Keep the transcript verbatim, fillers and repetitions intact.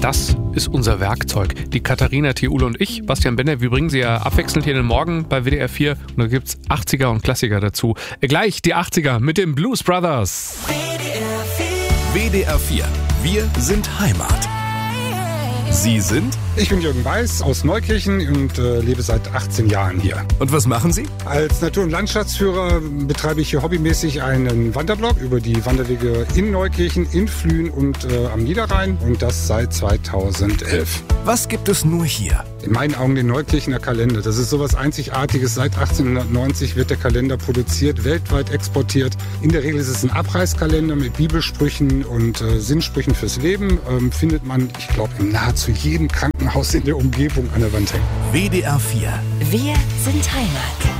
Das ist unser Werkzeug. Die Katharina Thiele und ich, Bastian Benner, wir bringen sie ja abwechselnd hier in den Morgen bei W D R vier. Und da gibt's achtziger und Klassiker dazu. Gleich die achtziger mit den Blues Brothers. W D R vier. Wir sind Heimat. Sie sind? Ich bin Jürgen Weiß aus Neukirchen und äh, lebe seit achtzehn Jahren hier. Und was machen Sie? Als Natur- und Landschaftsführer betreibe ich hier hobbymäßig einen Wanderblog über die Wanderwege in Neukirchen, in Flühen und äh, am Niederrhein und das seit zweitausendelf. Was gibt es nur hier? In meinen Augen den Neukirchener Kalender. Das ist sowas Einzigartiges. Seit achtzehnhundertneunzig wird der Kalender produziert, weltweit exportiert. In der Regel ist es ein Abreißkalender mit Bibelsprüchen und äh, Sinnsprüchen fürs Leben. Ähm, findet man, ich glaube, in nahezu jedem Krankenhaus in der Umgebung an der Wand hängen. W D R vier. Wir sind Heimat.